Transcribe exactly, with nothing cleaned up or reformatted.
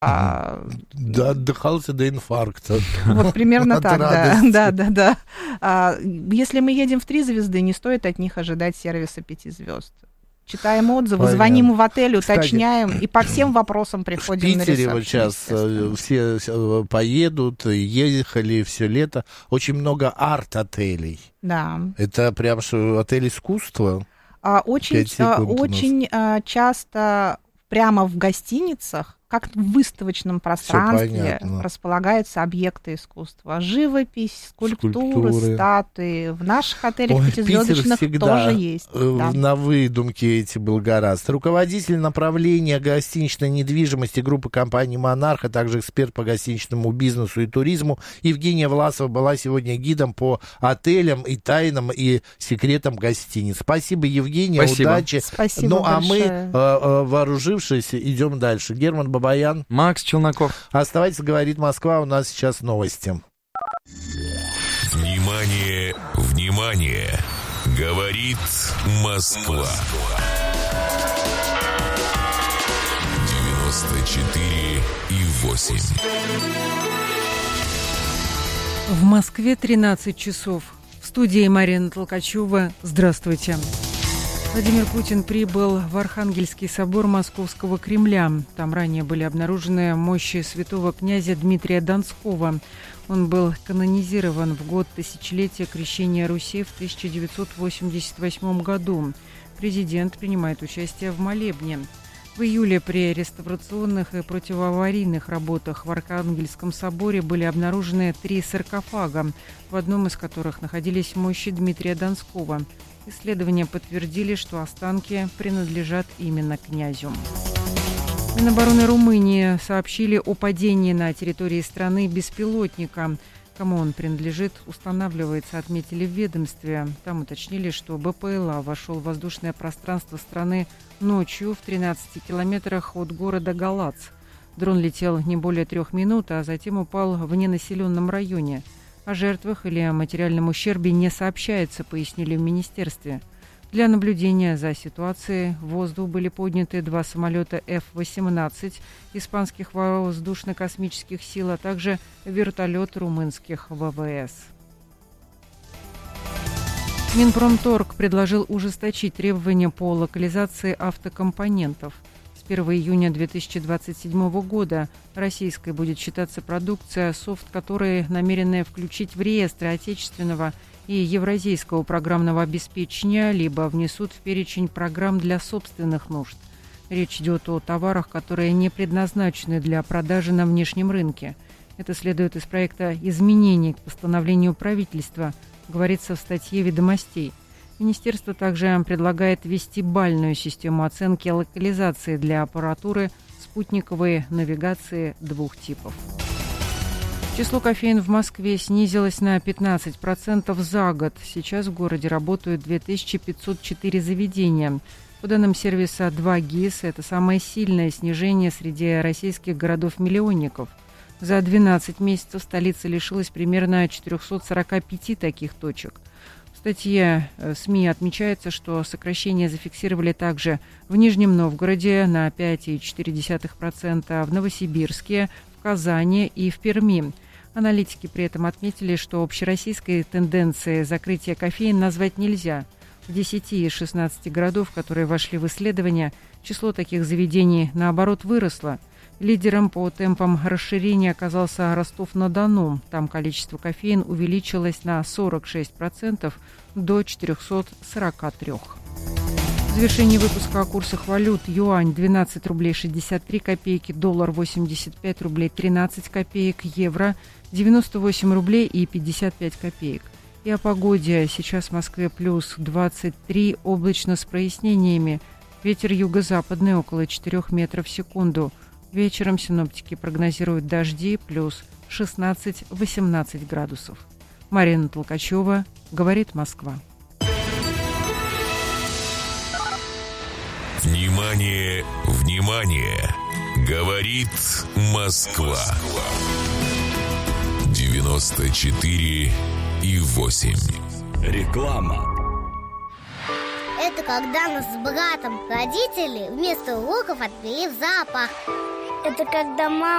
А... Да, отдыхался до инфаркта. Вот примерно так, да. да, да, да. А, если мы едем в три звезды, не стоит от них ожидать сервиса пяти звезд. Читаем отзывы, Понятно. Звоним в отель, уточняем, Кстати, и по всем вопросам приходим на ресепшн. В Питере вот сейчас все поедут, ехали все лето. Очень много арт-отелей. Да. Это прям что, отель искусства? А, очень очень часто прямо в гостиницах, как в выставочном пространстве, располагаются объекты искусства. Живопись, скульптуры, скульптуры. статуи. В наших отелях пятизвездочных тоже есть. Да. На выдумке эти был гораст. Руководитель направления гостиничной недвижимости группы компании «Монарх», а также эксперт по гостиничному бизнесу и туризму Евгения Власова была сегодня гидом по отелям и тайнам и секретам гостиниц. Спасибо, Евгения, Спасибо. Удачи. Спасибо ну, большое. а мы, вооружившись, идем дальше. Герман Бабаян. Макс Челноков. Оставайтесь, говорит Москва, у нас сейчас новости. Внимание, внимание, говорит Москва. девяносто четыре и восемь. В Москве тринадцать часов. В студии Марина Толкачева. Здравствуйте. Владимир Путин прибыл в Архангельский собор Московского Кремля. Там ранее были обнаружены мощи святого князя Дмитрия Донского. Он был канонизирован в год тысячелетия крещения Руси в тысяча девятьсот восемьдесят восьмом году. Президент принимает участие в молебне. В июле при реставрационных и противоаварийных работах в Архангельском соборе были обнаружены три саркофага, в одном из которых находились мощи Дмитрия Донского. Исследования подтвердили, что останки принадлежат именно князю. Минобороны Румынии сообщили о падении на территории страны беспилотника. Кому он принадлежит, устанавливается, отметили в ведомстве. Там уточнили, что БПЛА вошел в воздушное пространство страны ночью в тринадцати километрах от города Галац. Дрон летел не более трех минут, а затем упал в ненаселенном районе. О жертвах или о материальном ущербе не сообщается, пояснили в министерстве. Для наблюдения за ситуацией в воздух были подняты два самолета эф восемнадцать испанских воздушно-космических сил, а также вертолет румынских ВВС. Минпромторг предложил ужесточить требования по локализации автокомпонентов. С первого июня две тысячи двадцать седьмого года российской будет считаться продукция, софт которой намерены включить в реестры отечественного и евразийского программного обеспечения, либо внесут в перечень программ для собственных нужд. Речь идет о товарах, которые не предназначены для продажи на внешнем рынке. Это следует из проекта изменений к постановлению правительства, говорится в статье «Ведомостей». Министерство также предлагает ввести бальную систему оценки локализации для аппаратуры спутниковой навигации двух типов. Число кофеин в Москве снизилось на пятнадцать процентов за год. Сейчас в городе работают две тысячи пятьсот четыре заведения. По данным сервиса два гис, это самое сильное снижение среди российских городов-миллионников. За двенадцать месяцев столица лишилась примерно четыреста сорок пять таких точек. В статье СМИ отмечается, что сокращения зафиксировали также в Нижнем Новгороде на пять целых четыре десятых процента, в Новосибирске, в Казани и в Перми. Аналитики при этом отметили, что общероссийской тенденции закрытия кофеин назвать нельзя. В десяти из шестнадцати городов, которые вошли в исследование, число таких заведений, наоборот, выросло. Лидером по темпам расширения оказался Ростов-на-Дону. Там количество кофеин увеличилось на сорок шесть процентов до четыреста сорок три. В завершении выпуска о курсах валют: юань двенадцать рублей шестьдесят три копейки, доллар восемьдесят пять рублей тринадцать копеек, евро девяносто восемь рублей и пятьдесят пять копеек. И о погоде. Сейчас в Москве плюс двадцать три, облачно с прояснениями. Ветер юго-западный около четырёх метров в секунду. Вечером синоптики прогнозируют дожди, плюс шестнадцать-восемнадцать градусов. Марина Толкачева, говорит Москва. Внимание, внимание! Говорит Москва. девяносто четыре и восемь. Реклама. Это когда нас с братом родители вместо уроков отвели в зоопарк. Это когда мама